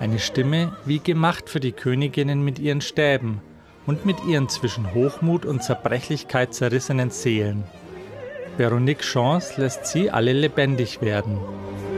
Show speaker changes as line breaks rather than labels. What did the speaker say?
Eine Stimme wie gemacht für die Königinnen mit ihren Stäben und mit ihren zwischen Hochmut und Zerbrechlichkeit zerrissenen Seelen. Veronique Chance lässt sie alle lebendig werden.